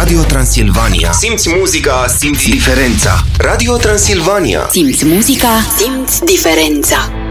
Radio Transilvania. Simți muzica, simți diferența. Radio Transilvania. Simți muzica, simți diferența.